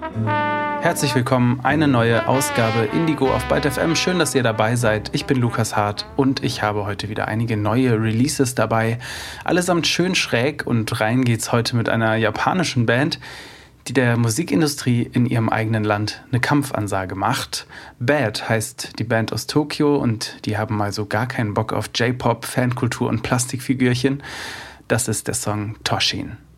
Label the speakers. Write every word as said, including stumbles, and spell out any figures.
Speaker 1: Herzlich willkommen, eine neue Ausgabe Indigo auf Byte F M. Schön, dass ihr dabei seid. Ich bin Lukas Hart und ich habe heute wieder einige neue Releases dabei. Allesamt schön schräg und rein geht's heute mit einer japanischen Band, die der Musikindustrie in ihrem eigenen Land eine Kampfansage macht. Bad heißt die Band aus Tokio und die haben mal so gar keinen Bock auf J-Pop, Fankultur und Plastikfigürchen. Das ist der Song Toshin.